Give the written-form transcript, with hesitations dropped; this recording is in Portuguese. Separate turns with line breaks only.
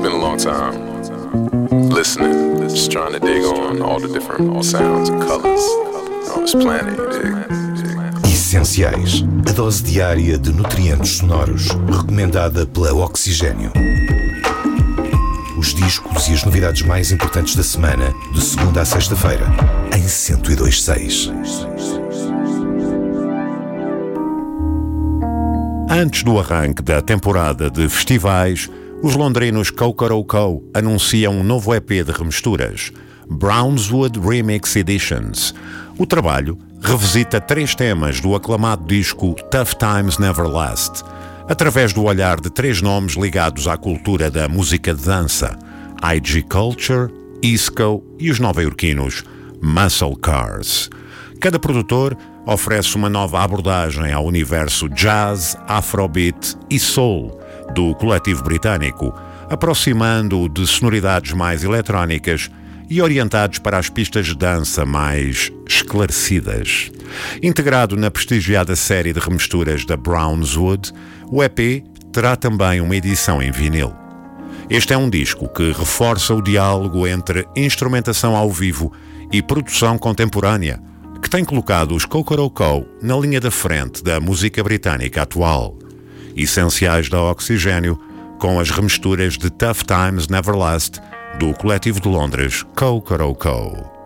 been a long time listening, just trying to dig on all the different sounds and colors on this planet, you dig?
Essenciais, a dose diária de nutrientes sonoros, recomendada pela Oxigênio. Os discos e as novidades mais importantes da semana, de segunda a sexta-feira, em 102.6.
Antes do arranque da temporada de festivais, os londrinos Cocoroco anunciam um novo EP de remisturas, Brownswood Remix Editions. O trabalho revisita 3 temas do aclamado disco Tough Times Never Last, através do olhar de 3 nomes ligados à cultura da música de dança: IG Culture, Isco e os nova-iorquinos Muscle Cars. Cada produtor oferece uma nova abordagem ao universo jazz, afrobeat e soul do coletivo britânico, aproximando-o de sonoridades mais eletrónicas e orientados para as pistas de dança mais esclarecidas. Integrado na prestigiada série de remisturas da Brownswood, o EP terá também uma edição em vinil. Este é um disco que reforça o diálogo entre instrumentação ao vivo e produção contemporânea, que tem colocado os Cocoroco na linha da frente da música britânica atual. Essenciais da Oxigênio, com as remisturas de Tough Times Never Last, do coletivo de Londres Cocoroco.